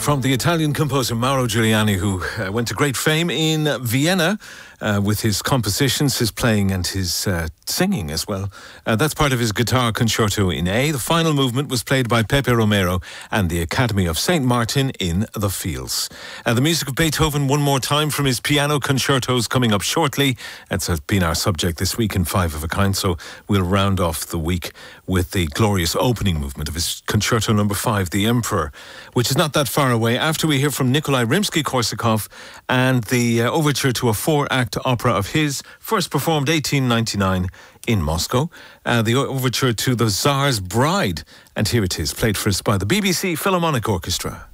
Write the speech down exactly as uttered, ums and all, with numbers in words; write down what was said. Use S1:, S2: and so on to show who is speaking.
S1: from the Italian composer Mauro Giuliani, who uh, went to great fame in Vienna uh, with his compositions, his playing and his uh, singing as well. Uh, that's part of his guitar concerto in A. The final movement was played by Pepe Romero and the Academy of Saint Martin in the Fields. Uh, the music of Beethoven one more time from his piano concertos coming up shortly. That's been our subject this week in Five of a Kind, so we'll round off the week with the glorious opening movement of his concerto number five, The Emperor, which is not that far away after we hear from Nikolai Rimsky-Korsakov and the uh, overture to a four-act opera of his, first performed eighteen ninety-nine in Moscow, uh, the overture to The Tsar's Bride. And here it is, played for us by the B B C Philharmonic Orchestra.